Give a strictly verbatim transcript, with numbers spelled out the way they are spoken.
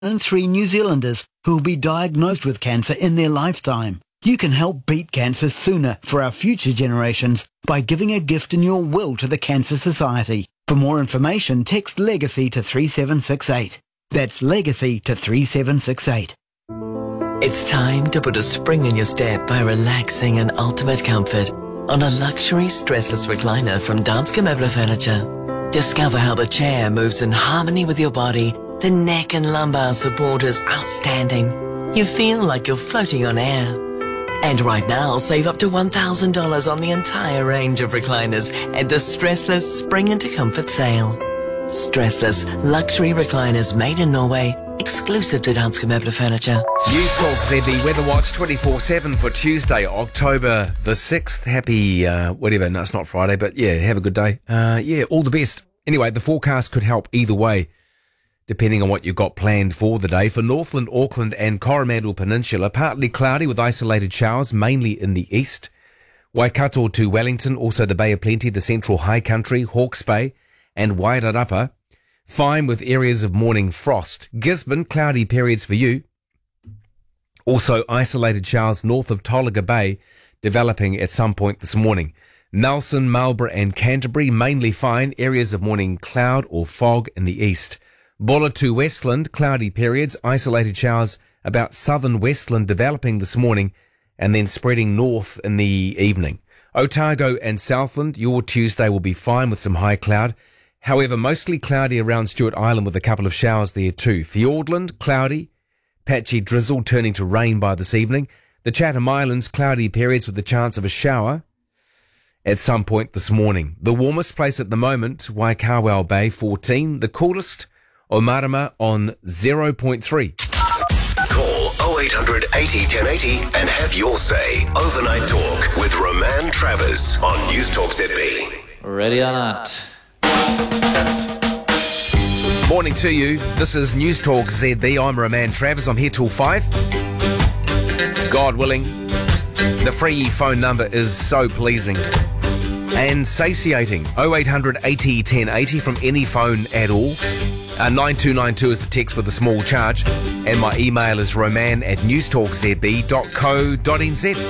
in three New Zealanders who will be diagnosed with cancer in their lifetime. You can help beat cancer sooner for our future generations by giving a gift in your will to the Cancer Society. For more information, text LEGACY to three seven six eight. That's LEGACY to three seven six eight. It's time to put a spring in your step by relaxing in ultimate comfort on a luxury stressless recliner from Danske Møbler Furniture. Discover how the chair moves in harmony with your body. The neck and lumbar support is outstanding. You feel like you're floating on air. And right now, save up to one thousand dollars on the entire range of recliners at the Stressless Spring into Comfort sale. Stressless luxury recliners made in Norway, exclusive to Danske Møbler Furniture. News Talk Z B Weather Watch twenty-four seven for Tuesday, October the sixth. Happy, uh, whatever, no, it's not Friday, but yeah, have a good day. Uh, yeah, all the best. Anyway, the forecast could help either way, depending on what you've got planned for the day. For Northland, Auckland and Coromandel Peninsula, partly cloudy with isolated showers, mainly in the east. Waikato to Wellington, also the Bay of Plenty, the Central High Country, Hawke's Bay and Wairarapa, fine with areas of morning frost. Gisborne, cloudy periods for you. Also isolated showers north of Tolaga Bay, developing at some point this morning. Nelson, Marlborough and Canterbury, mainly fine, areas of morning cloud or fog in the east. Bulla to Westland, cloudy periods, isolated showers about southern Westland developing this morning and then spreading north in the evening. Otago and Southland, your Tuesday will be fine with some high cloud. However, mostly cloudy around Stewart Island with a couple of showers there too. Fiordland, cloudy, patchy drizzle turning to rain by this evening. The Chatham Islands, cloudy periods with the chance of a shower at some point this morning. The warmest place at the moment, Waikawau Bay, fourteen. The coolest, Omarama on zero point three. Call oh eight hundred eighty ten eighty and have your say. Overnight Talk with Roman Travers on News Talk Z B. Ready or not. Morning to you. This is News Talk Z B. I'm Roman Travers. I'm here till five. God willing. The free phone number is so pleasing and satiating. oh eight hundred eighty ten eighty from any phone at all. Uh, nine two nine two is the text with a small charge. And my email is roman at newstalkzb dot co dot nz.